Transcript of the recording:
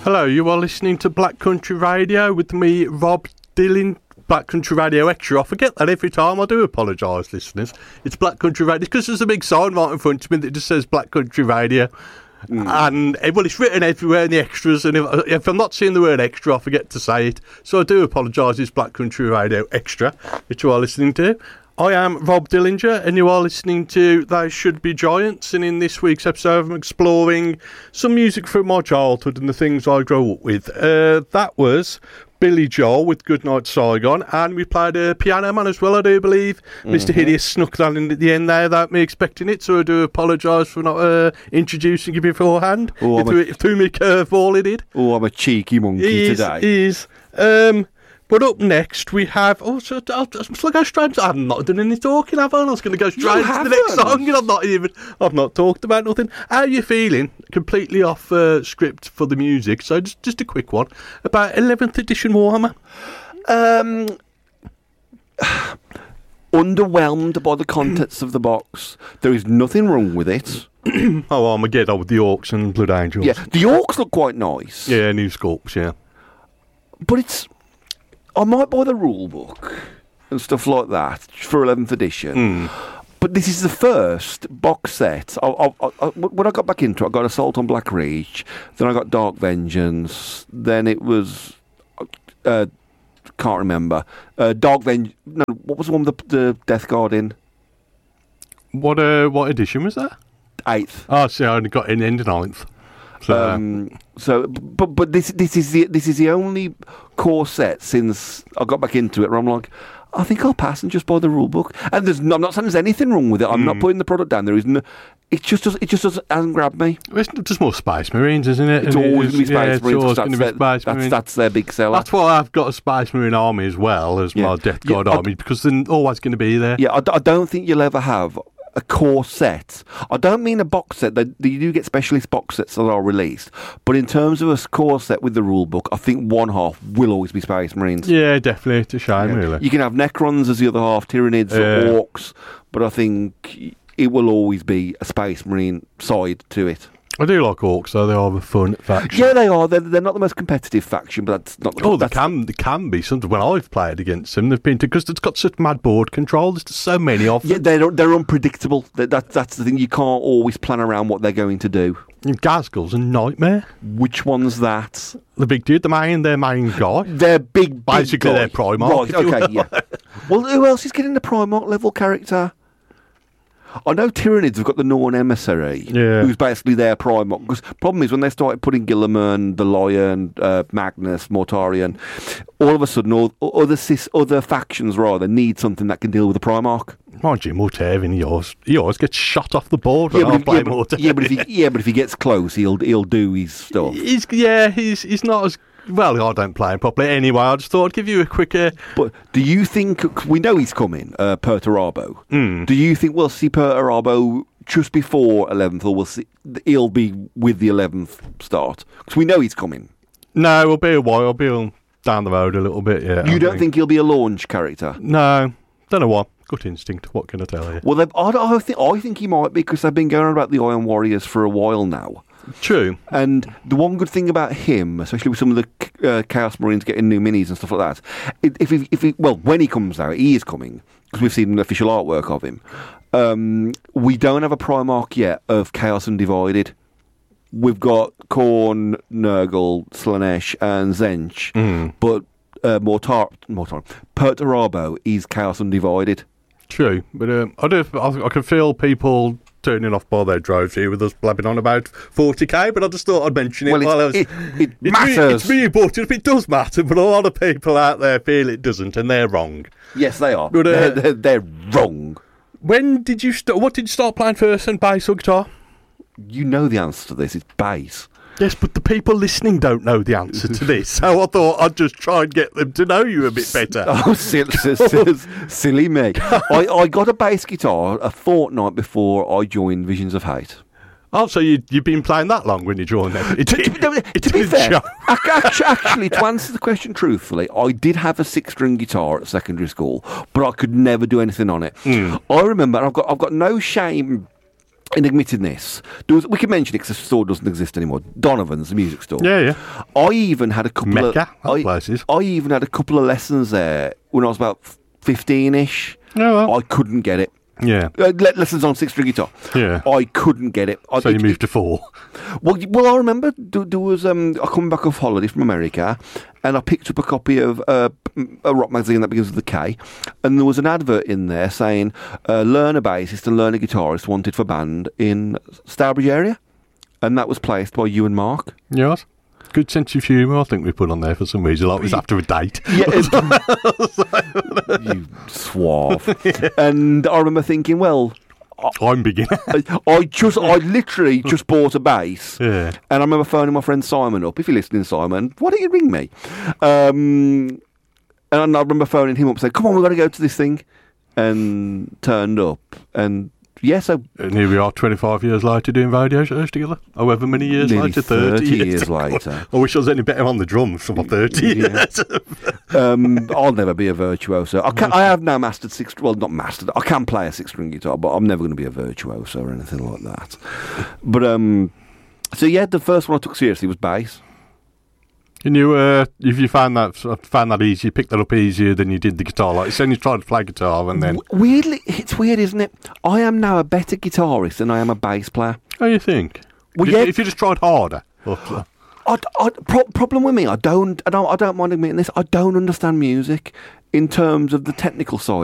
Hello, you are listening to Black Country Radio with me, Rob Dylan. Black Country Radio Extra. I forget that every time. I do apologise, listeners. It's Black Country Radio because there's a big sign right in front of me that just says Black Country Radio. And well, it's written everywhere in the extras, and if I'm not seeing the word extra, I forget to say it. So I do apologise. It's Black Country Radio Extra that you are listening to. I am Rob Dillinger, and you are listening to They Should Be Giants. And in this week's episode, I'm exploring some music from my childhood and the things I grew up with. That was Billy Joel with Goodnight Saigon, and we played a Piano Man as well, I do believe. Mr. Hideous snuck that in at the end there without me expecting it, so I do apologise for not introducing you beforehand. It threw me a curveball, it did. Oh, I'm a cheeky monkey today. He is. But up next we have... I was going to go straight... I've not done any talking, have I? I was going to go straight to the next song, and I've not talked about nothing. How are you feeling? Completely off script for the music, so just a quick one about 11th edition Warhammer. Underwhelmed by the contents of the box. There is nothing wrong with it. Armageddon with the Orcs and Blood Angels. Yeah, the Orcs look quite nice. Yeah, new sculpts, yeah. But it's... I might buy the rule book and stuff like that for 11th edition. But this is the first box set. When I got back into it, I got Assault on Black Reach, then I got Dark Vengeance, then it was... can't remember. Dark Vengeance... No, what was the one with the Death Guard in? What edition was that? 8th. Oh, see, I only got in the end of 9th. But this is the only core set since I got back into it where I'm like, I think I'll pass and just buy the rule book. And I'm not saying there's anything wrong with it. I'm not putting the product down. There isn't. It just hasn't grabbed me. It's just more Space Marines, isn't it? It's always going to be Space Marines. It's always going to be Space Marines. That's their big seller. That's why I've got a Space Marine army as well as my Death Guard army, because they're always going to be there. Yeah, I don't think you'll ever have a core set. I don't mean a box set. You do get specialist box sets that are released, but in terms of a core set with the rule book, I think one half will always be Space Marines. Yeah, definitely. It's a shame, really. You can have Necrons as the other half, Tyranids or Orcs, but I think it will always be a Space Marine side to it. I do like Orcs, though. They are a fun faction. Yeah, they are. They're not the most competitive faction, but that's not... They can be. Sometimes when I've played against them, they've been... Because it's got such mad board control. There's just so many of them. Yeah, they're unpredictable. That's the thing. You can't always plan around what they're going to do. Ghazghkull's a nightmare. Which one's that? The big dude, their main guy. They're big Basically, guy. they're Primarch. Right, okay, yeah. Well, who else is getting the Primarch level character? I know Tyranids have got the Norn Emissary, who's basically their Primarch. Because the problem is, when they started putting Guilliman, the Lion, Magnus, Mortarion, all of a sudden, other factions need something that can deal with the Primarch. Mind you, Mortarion, he always gets shot off the board when I play Mortarion. But if he gets close, he'll do his stuff. He's not as... Well, I don't play him properly anyway. I just thought I'd give you a quick... But do you think... We know he's coming, Perturabo. Do you think we'll see Perturabo just before 11th, or he'll be with the 11th start? Because we know he's coming. No, it'll be a while. I'll be down the road a little bit, yeah. You don't think he'll be a launch character? No. Don't know why. Gut instinct. What can I tell you? Well, I think he might be, because they've been going on about the Iron Warriors for a while now. True. And the one good thing about him, especially with some of the Chaos Marines getting new minis and stuff like that, when he comes out, he is coming, because we've seen the official artwork of him. We don't have a Primarch yet of Chaos Undivided. We've got Khorne, Nurgle, Slaanesh, and Tzeentch, but Perturabo is Chaos Undivided. True, but I can feel people turning off by their droves here with us blabbing on about 40k, but I just thought I'd mention it. Well, it matters. It's really important. It does matter, but a lot of people out there feel it doesn't, and they're wrong. Yes, they are. But, they're wrong. When did you what did you start playing first, and bass or guitar? You know the answer to this. It's bass. Yes, but the people listening don't know the answer to this, so I thought I'd just try and get them to know you a bit better. Oh, silly me. I got a bass guitar a fortnight before I joined Visions of Hate. Oh, so you've been playing that long when you joined them? To be fair, actually, to answer the question truthfully, I did have a 6-string guitar at secondary school, but I could never do anything on it. I remember, I've got no shame in admitting this, we can mention it because the store doesn't exist anymore. Donovan's, the music store. Yeah. I even had a couple Mecca, of places. I even had a couple of lessons there when I was about 15-ish. Oh, well. I couldn't get it. Yeah. Lessons on 6-string guitar. Yeah. I couldn't get it. So you moved to 4. Well, I remember there was I come back off holiday from America, and I picked up a copy of a rock magazine that begins with a K, and there was an advert in there saying learn a bassist and learn a guitarist wanted for band in Stourbridge area, and that was placed by you and Mark. Yes. Good sense of humour, I think we put on there for some reason. Like it was after a date. Yeah, you suave. Yeah. And I remember thinking, well, I'm beginner. I literally just bought a bass. Yeah. And I remember phoning my friend Simon up. If you're listening, Simon, why don't you ring me? And I remember phoning him up and saying, come on, we've got to go to this thing. And turned up. And yes, and here we are 25 years later doing radio shows together. However many years later, 30 years later. I wish I was any better on the drums for my 30 years. I'll never be a virtuoso. I have now mastered not mastered. I can play a 6-string guitar, but I'm never going to be a virtuoso or anything like that. But so yeah, the first one I took seriously was bass. And you, if you found that easy, you picked that up easier than you did the guitar. Like you said, you tried to play guitar, and then weirdly, it's weird, isn't it? I am now a better guitarist than I am a bass player. Oh, you think? Well, yeah. If you just tried harder. Problem with me, I don't mind admitting this. I don't understand music in terms of the technical side